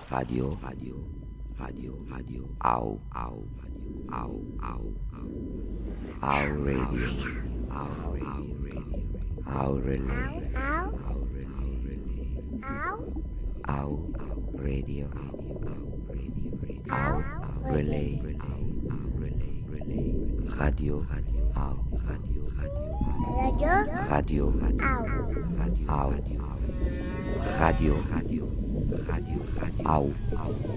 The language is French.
Radio, radio, radio, radio. Ow, ow, ow, ow, ow. Ow radio, ow radio, ow relay, ow relay, ow radio, ow relay, radio, ow radio, radio, ow radio, radio, ow.